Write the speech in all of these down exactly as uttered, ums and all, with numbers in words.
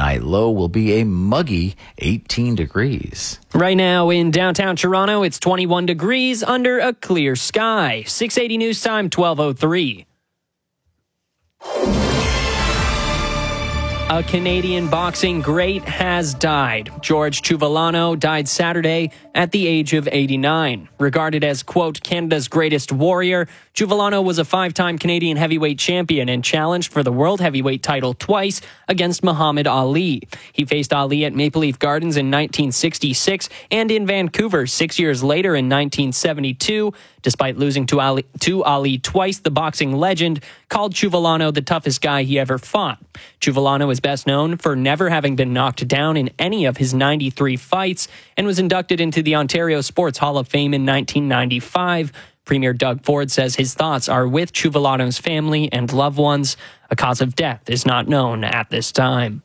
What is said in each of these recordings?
Tonight, low will be a muggy eighteen degrees. Right now in downtown Toronto, it's twenty-one degrees under a clear sky. six eighty News Time, twelve oh three. A Canadian boxing great has died. George Chuvillano died Saturday at the age of eighty-nine. Regarded as, quote, Canada's greatest warrior, Chuvillano was a five-time Canadian heavyweight champion and challenged for the world heavyweight title twice against Muhammad Ali. He faced Ali at Maple Leaf Gardens in nineteen sixty-six and in Vancouver six years later in nineteen seventy-two. Despite losing to Ali, to Ali twice, the boxing legend called Chuvillano the toughest guy he ever fought. Chuvillano is best known for never having been knocked down in any of his ninety-three fights and was inducted into the Ontario Sports Hall of Fame in nineteen ninety-five. Premier Doug Ford says his thoughts are with Chuvillano's family and loved ones. A cause of death is not known at this time.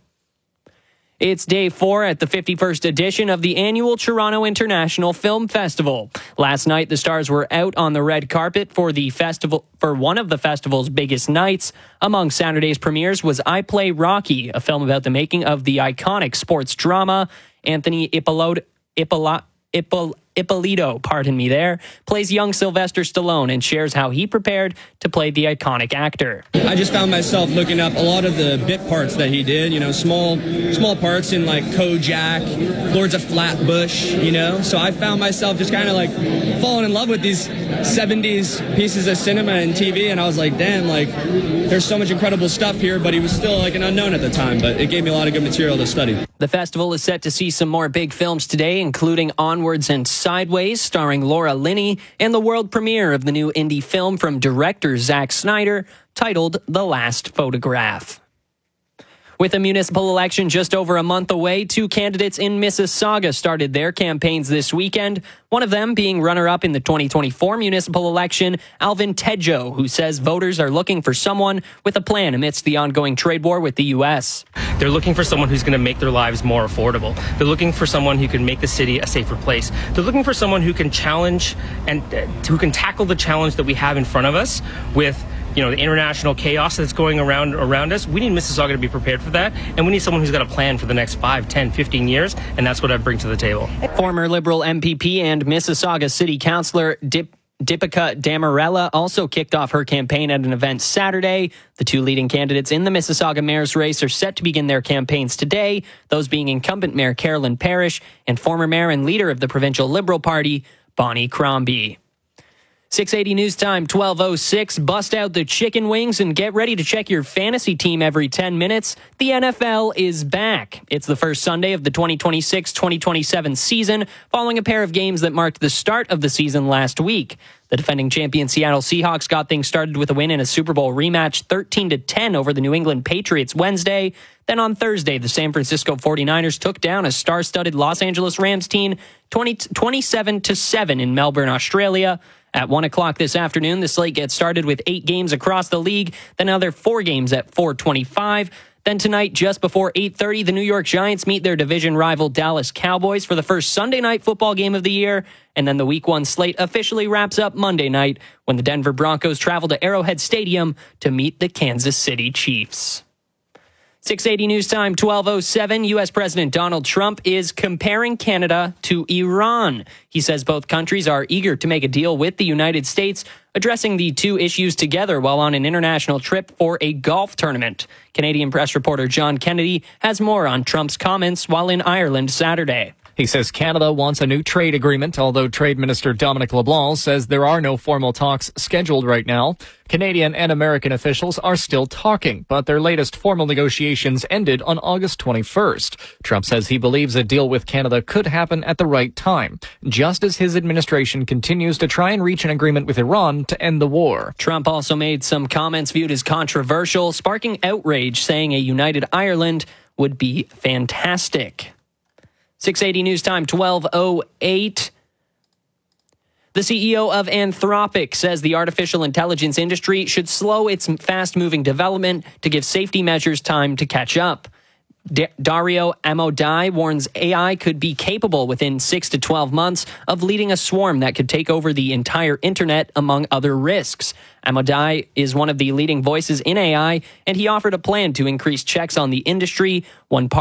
It's day four at the fifty-first edition of the annual Toronto International Film Festival. Last night, the stars were out on the red carpet for the festival for one of the festival's biggest nights. Among Saturday's premieres was I Play Rocky, a film about the making of the iconic sports drama. Anthony Ippolito, Ippolito, Ippolito, Ippolito, pardon me there, plays young Sylvester Stallone and shares how he prepared to play the iconic actor. I just found myself looking up a lot of the bit parts that he did, you know, small small parts in like Kojak, Lords of Flatbush, you know, so I found myself just kind of like falling in love with these seventies pieces of cinema and T V, and I was like, damn, like there's so much incredible stuff here, but he was still like an unknown at the time, but it gave me a lot of good material to study. The festival is set to see some more big films today, including Onwards and Sideways, starring Laura Linney, and the world premiere of the new indie film from director Zack Snyder, titled The Last Photograph. With a municipal election just over a month away, two candidates in Mississauga started their campaigns this weekend, one of them being runner-up in the twenty twenty-four municipal election, Alvin Tedjo, who says voters are looking for someone with a plan amidst the ongoing trade war with the U S. They're looking for someone who's going to make their lives more affordable. They're looking for someone who can make the city a safer place. They're looking for someone who can challenge and uh, who can tackle the challenge that we have in front of us with, you know, the international chaos that's going around around us. We need Mississauga to be prepared for that, and we need someone who's got a plan for the next five, ten, fifteen years, and that's what I bring to the table. Former Liberal M P P and Mississauga City Councillor Dip Deepika Damarella also kicked off her campaign at an event Saturday. The two leading candidates in the Mississauga mayor's race are set to begin their campaigns today, those being incumbent Mayor Carolyn Parrish and former mayor and leader of the Provincial Liberal Party, Bonnie Crombie. six eighty News Time, twelve oh six. Bust out the chicken wings and get ready to check your fantasy team every ten minutes. The N F L is back. It's the first Sunday of the twenty twenty-six twenty twenty-seven season, following a pair of games that marked the start of the season last week. The defending champion Seattle Seahawks got things started with a win in a Super Bowl rematch thirteen to ten over the New England Patriots Wednesday. Then on Thursday, the San Francisco forty-niners took down a star-studded Los Angeles Rams team twenty-seven to seven in Melbourne, Australia. At one o'clock this afternoon, the slate gets started with eight games across the league, then another four games at four twenty-five. Then tonight, just before eight thirty, the New York Giants meet their division rival Dallas Cowboys for the first Sunday night football game of the year. And then the week one slate officially wraps up Monday night when the Denver Broncos travel to Arrowhead Stadium to meet the Kansas City Chiefs. six eighty News Time, twelve oh seven. U S President Donald Trump is comparing Canada to Iran. He says both countries are eager to make a deal with the United States, addressing the two issues together while on an international trip for a golf tournament. Canadian press reporter John Kennedy has more on Trump's comments while in Ireland Saturday. He says Canada wants a new trade agreement, although Trade Minister Dominic LeBlanc says there are no formal talks scheduled right now. Canadian and American officials are still talking, but their latest formal negotiations ended on August twenty-first. Trump says he believes a deal with Canada could happen at the right time, just as his administration continues to try and reach an agreement with Iran to end the war. Trump also made some comments viewed as controversial, sparking outrage, saying a united Ireland would be fantastic. six eighty News Time, twelve oh eight. The C E O of Anthropic says the artificial intelligence industry should slow its fast-moving development to give safety measures time to catch up. D- Dario Amodei warns A I could be capable within six to twelve months of leading a swarm that could take over the entire internet, among other risks. Amodei is one of the leading voices in A I, and he offered a plan to increase checks on the industry. One part